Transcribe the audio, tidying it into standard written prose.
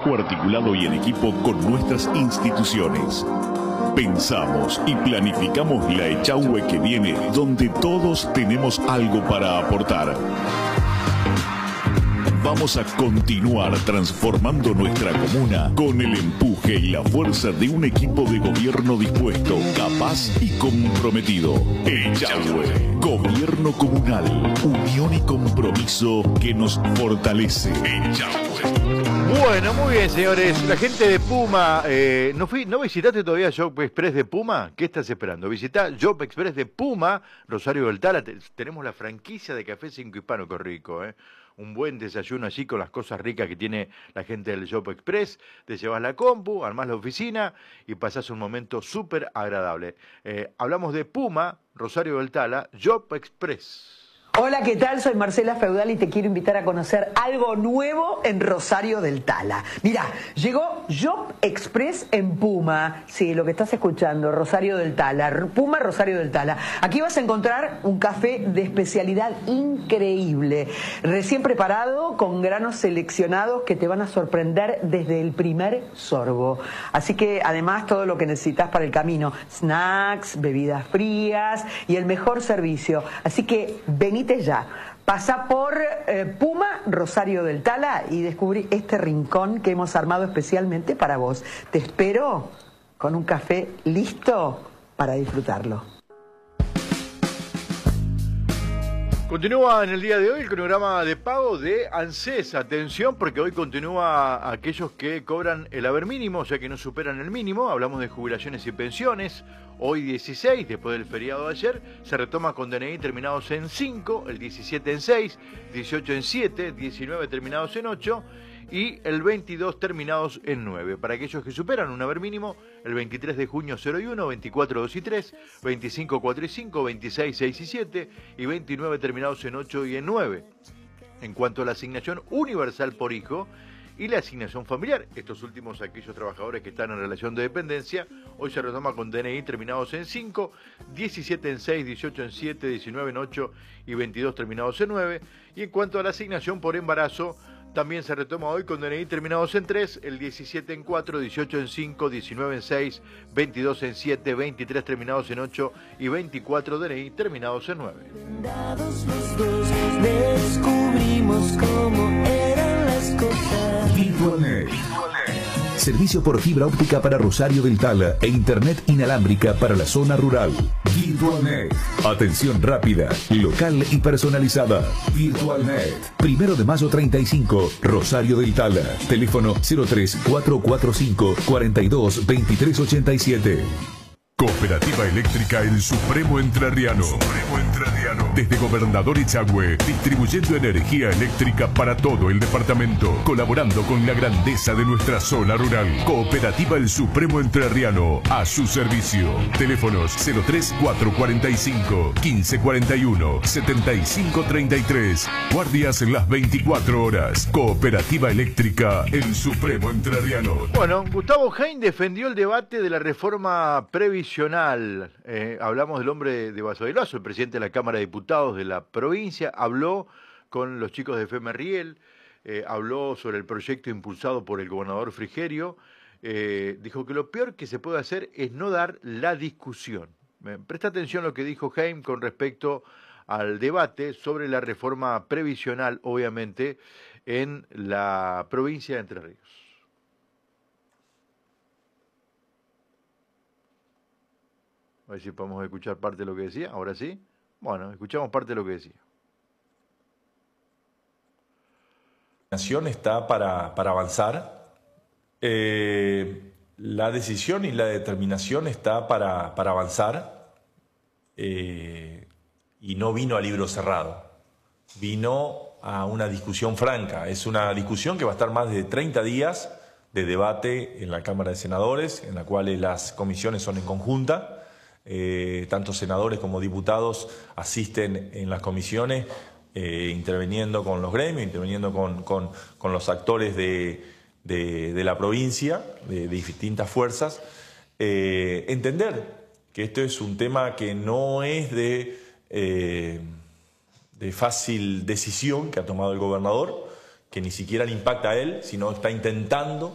trabajo articulado y en equipo con nuestras instituciones. Pensamos y planificamos la Echagüe que viene, donde todos tenemos algo para aportar. Vamos a continuar transformando nuestra comuna con el empuje y la fuerza de un equipo de gobierno dispuesto, capaz y comprometido. Echagüe, gobierno comunal, unión y compromiso que nos fortalece. Echagüe. Bueno, muy bien, señores. La gente de Puma, ¿no visitaste todavía Job Express de Puma? ¿Qué estás esperando? Visita Job Express de Puma, Rosario del Tala. Tenemos la franquicia de Café Cinco Hispano, que rico, ¿eh? Un buen desayuno allí con las cosas ricas que tiene la gente del Job Express. Te llevas la compu, armás la oficina y pasás un momento súper agradable. Hablamos de Puma, Rosario del Tala, Job Express. Hola, ¿qué tal? Soy Marcela Feudal y te quiero invitar a conocer algo nuevo en Rosario del Tala. Mirá, llegó Job Express en Puma. Sí, lo que estás escuchando, Rosario del Tala. Puma, Rosario del Tala. Aquí vas a encontrar un café de especialidad increíble, recién preparado, con granos seleccionados que te van a sorprender desde el primer sorbo. Así que, además, todo lo que necesitas para el camino. Snacks, bebidas frías y el mejor servicio. Así que, venite ya, pasa por Puma, Rosario del Tala y descubrí este rincón que hemos armado especialmente para vos. Te espero con un café listo para disfrutarlo. Continúa en el día de hoy el cronograma de pago de ANSES. Atención, porque hoy continúa aquellos que cobran el haber mínimo, o sea que no superan el mínimo. Hablamos de jubilaciones y pensiones. Hoy 16, después del feriado de ayer, se retoma con DNI terminados en 5, el 17 en 6, 18 en 7, 19 terminados en 8 y el 22 terminados en 9. Para aquellos que superan un haber mínimo, el 23 de junio 0 y 1, 24 2 y 3, 25 4 y 5, 26 6 y 7 y 29 terminados en 8 y en 9. En cuanto a la asignación universal por hijo y la asignación familiar, estos últimos aquellos trabajadores que están en relación de dependencia, hoy se retoma con DNI terminados en 5, 17 en 6, 18 en 7, 19 en 8 y 22 terminados en 9. Y en cuanto a la asignación por embarazo, también se retoma hoy con DNI terminados en 3, el 17 en 4, 18 en 5, 19 en 6, 22 en 7, 23 terminados en 8 y 24 DNI terminados en 9. Descubrimos cómo eran las cosas. Virtualnet. Servicio por fibra óptica para Rosario del Tala e internet inalámbrica para la zona rural. Virtualnet. Atención rápida, local y personalizada. Virtualnet. 1 de mayo 35, Rosario del Tala. Teléfono 03 445 42 23 87. Cooperativa Eléctrica El Supremo Entrerriano. Desde Gobernador Echagüe, distribuyendo energía eléctrica para todo el departamento, colaborando con la grandeza de nuestra zona rural. Cooperativa El Supremo Entrerriano, a su servicio. Teléfonos 03 445 1541 7533. Guardias en las 24 horas. Cooperativa Eléctrica El Supremo Entrerriano. Bueno, Gustavo Heyn defendió el debate de la reforma previsional. Hablamos del hombre de Basavilbaso, el presidente de la Cámara de Diputados de la provincia. Habló con los chicos de FEMERRIEL, habló sobre el proyecto impulsado por el gobernador Frigerio. Dijo que lo peor que se puede hacer es no dar la discusión. Presta atención a lo que dijo Heyn con respecto al debate sobre la reforma previsional, obviamente, en la provincia de Entre Ríos. A ver si podemos escuchar parte de lo que decía. Ahora sí. Bueno, escuchamos parte de lo que decía. La nación está para avanzar. La decisión y la determinación está para avanzar. Y no vino a libro cerrado. Vino a una discusión franca. Es una discusión que va a estar más de 30 días de debate en la Cámara de Senadores, en la cual las comisiones son en conjunta. Tanto senadores como diputados asisten en las comisiones, interviniendo con los gremios, interviniendo con los actores de la provincia, de distintas fuerzas. Entender que esto es un tema que no es de fácil decisión que ha tomado el gobernador, que ni siquiera le impacta a él, sino está intentando